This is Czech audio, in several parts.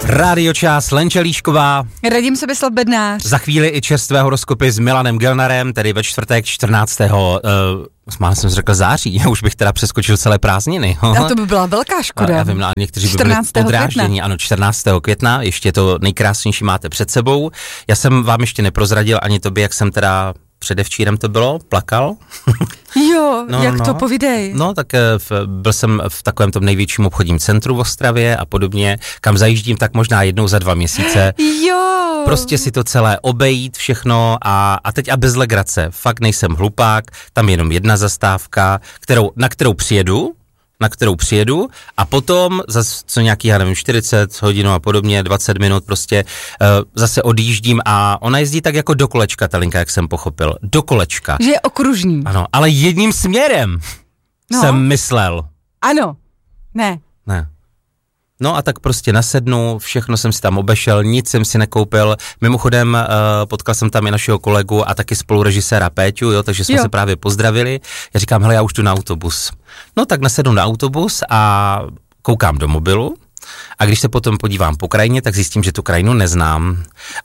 Rádio Čas, Lenča Líšková. Radim Sebeslav Bednář. Za chvíli i čerstvé horoskopy s Milanem Gelnarem, tedy ve čtvrtek 14. Málo jsem řekl září, já už bych teda přeskočil celé prázdniny. A to by byla velká škoda. Já vím, no, někteří by byli podráždění. Ano, 14. května, ještě to nejkrásnější máte před sebou. Já jsem vám ještě neprozradil ani tobě, jak jsem teda předevčírem to bylo, plakal. Jo, jak to povídej. No, tak byl jsem v takovém tom největším obchodním centru v Ostravě a podobně, kam zajíždím tak možná jednou za 2 měsíce. Jo. Prostě si to celé obejít, všechno a teď a bez legrace. Fakt nejsem hlupák, tam jenom jedna zastávka, na kterou přijedu a potom zase co nějaký, já nevím, 40 hodin a podobně, 20 minut prostě zase odjíždím a ona jezdí tak jako do kolečka, ta linka, jak jsem pochopil. Do kolečka. Že je okružní. Ano, ale jedním směrem jsem myslel. Ano. Ne. No a tak prostě nasednu, všechno jsem si tam obešel, nic jsem si nekoupil. Mimochodem potkal jsem tam i našeho kolegu a taky spolurežiséra Péťu, takže jsme se právě pozdravili. Já říkám, hele, já už jdu na autobus. No tak nasednu na autobus a koukám do mobilu a když se potom podívám po krajině, tak zjistím, že tu krajinu neznám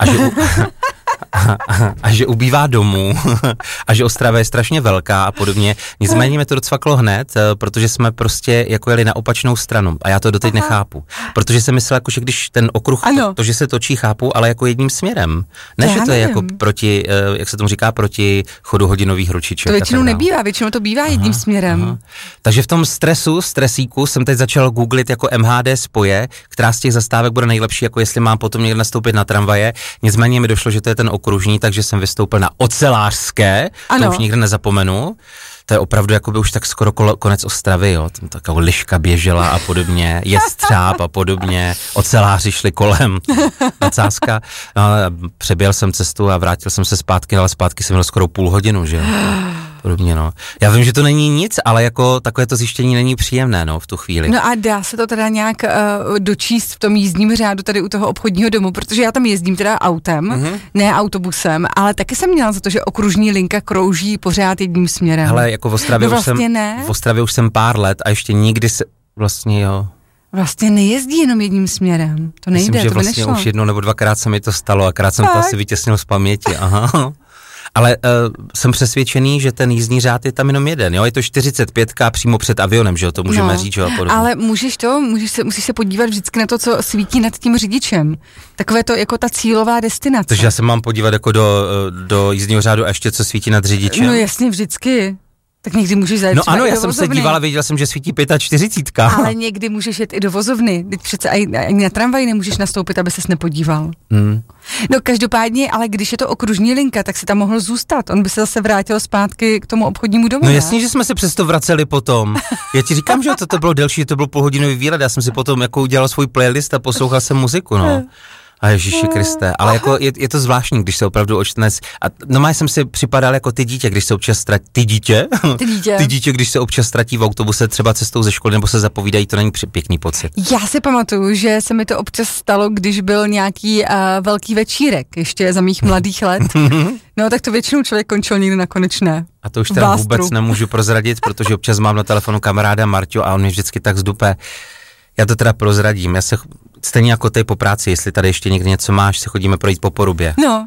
a že ubývá domů a že Ostrava je strašně velká a podobně. Nicméně mě to docvaklo hned, protože jsme prostě jako jeli na opačnou stranu a já to doteď nechápu. Protože jsem myslel, jako, že když ten okruh, to, že se točí, chápu, ale jako jedním směrem. Ne, že to je jako proti, jak se tomu říká, proti chodu hodinových ručiček. To většinou nebývá, většinou to bývá jedním směrem. Takže v tom stresíku jsem teď začal googlit jako MHD spoje, která z těch zastávek bude nejlepší, jako jestli mám potom někde nastoupit na tramvaje. Nicméně mi došlo, že to je ten okružní, takže jsem vystoupil na Ocelářské, to už nikdy nezapomenu. To je opravdu jakoby už tak skoro konec Ostravy, tam taková liška běžela a podobně, jestřáb a podobně, oceláři šli kolem, nadsázka. No, přeběhl jsem cestu a vrátil jsem se zpátky, ale zpátky jsem měl skoro půl hodinu, že jo. Podobně, no. Já vím, že to není nic, ale jako takové to zjištění není příjemné, v tu chvíli. No a dá se to teda nějak dočíst v tom jízdním řádu tady u toho obchodního domu, protože já tam jezdím teda autem, ne autobusem, ale taky jsem měla za to, že okružní linka krouží pořád jedním směrem. Hele, jako v Ostravě už jsem pár let a ještě nikdy se vlastně Vlastně nejezdí jenom jedním směrem. To nejde, myslím, že to by vlastně nešlo. Už 1 nebo 2krát se mi to stalo, akorát jsem to asi vytěsnil z paměti. Aha. Ale jsem přesvědčený, že ten jízdní řád je tam jenom jeden, je to 45 přímo před avionem, že jo, to můžeme říct, že jo, podobně. Ale musíš se podívat vždycky na to, co svítí nad tím řidičem. Takové to jako ta cílová destinace. Takže já se mám podívat jako do jízdního řádu a ještě co svítí nad řidičem? No jasně, vždycky. Tak někdy můžeš zajet No ano, já jsem se dívala, věděl jsem, že svítí 45. Ale někdy můžeš jet i do vozovny. Teď přece ani na tramvaji nemůžeš nastoupit, aby ses nepodíval. No každopádně, ale když je to okružní linka, tak si tam mohl zůstat. On by se zase vrátil zpátky k tomu obchodnímu domu. No jasně, že jsme se přesto vraceli potom. Já ti říkám, že to bylo delší, to byl půlhodinový výlet. Já jsem si potom jako udělal svůj playlist a poslouchal jsem muziku, A Ježíši Kriste, ale jako je to zvláštní, když se opravdu očtnes. A normálně jsem si připadal jako ty dítě, když se občas ztratí. Ty dítě, když se občas ztratí v autobuse třeba cestou ze školy nebo se zapovídají, to není pěkný pocit. Já si pamatuju, že se mi to občas stalo, když byl nějaký velký večírek, ještě za mých mladých let. No tak to většinou člověk končil někdy na konečné. A to už teda vůbec nemůžu prozradit, protože občas mám na telefonu kamaráda Marťo a on mě vždycky tak zdupe. Já to teda prozradím, já se stejně jako ty po práci, jestli tady ještě někdy něco máš, se chodíme projít po Porubě. No.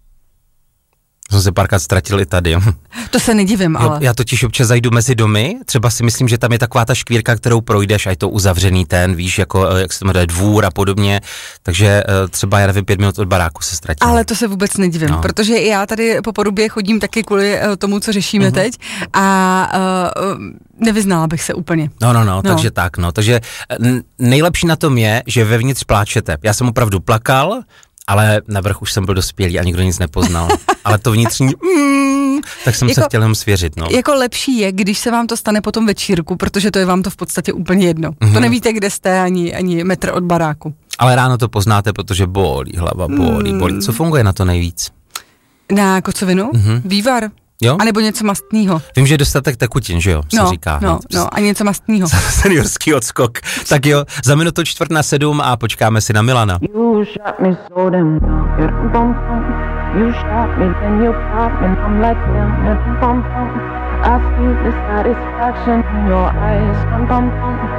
Jsem se párkrát ztratil i tady. To se nedivím, ale. Já totiž občas zajdu mezi domy, třeba si myslím, že tam je taková ta škvírka, kterou projdeš a je to uzavřený víš, jako, jak se to jmenuje, dvůr a podobně, takže třeba, já nevím, 5 minut od baráku se ztratím. Ale to se vůbec nedivím, protože já tady po Porubě chodím taky kvůli tomu, co řešíme teď a nevyznala bych se úplně. No, takže tak, takže nejlepší na tom je, že vevnitř pláčete. Já jsem opravdu plakal, ale navrch už jsem byl dospělý a nikdo nic nepoznal. Ale to vnitřní, tak jsem se chtěl jenom svěřit. Jako lepší je, když se vám to stane po tom večírku, protože to je vám to v podstatě úplně jedno. To nevíte, kde jste, ani metr od baráku. Ale ráno to poznáte, protože bolí hlava, bolí. Co funguje na to nejvíc? Na kocovinu? Vývar. Jo? A nebo něco mastného. Vím, že je dostatek tekutin, že jo, se říká. A něco mastného. Seniorský odskok. Tak jo, za minutu 6:45 a počkáme si na Milana. You shot me so damn down. You shot me, then you popped me, I'm like damn. I feel the satisfaction in your eyes.